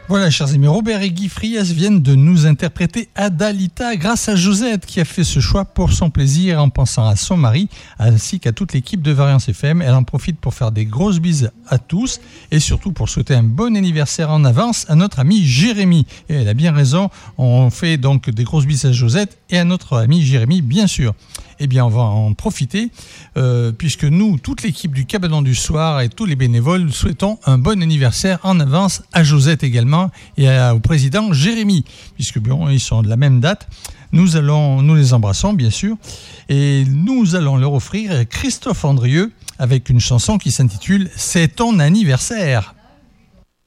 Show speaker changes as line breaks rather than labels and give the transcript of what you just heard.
Voilà, chers amis, Robert et Guy Frias viennent de nous interpréter Adalita grâce à Josette qui a fait ce choix pour son plaisir en pensant à son mari ainsi qu'à toute l'équipe de Variance FM. Elle en profite pour faire des grosses bises à tous et surtout pour souhaiter un bon anniversaire en avance à notre ami Jérémy. Et elle a bien raison, on fait donc des grosses bises à Josette et à notre ami Jérémy, bien sûr. Eh bien, on va en profiter puisque nous, toute l'équipe du Cabanon du Soir et tous les bénévoles souhaitons un bon anniversaire en avance à Josette également et au président Jérémy, puisque bon, ils sont de la même date. Nous les embrassons bien sûr et nous allons leur offrir Christophe Andrieux avec une chanson qui s'intitule « C'est ton anniversaire ».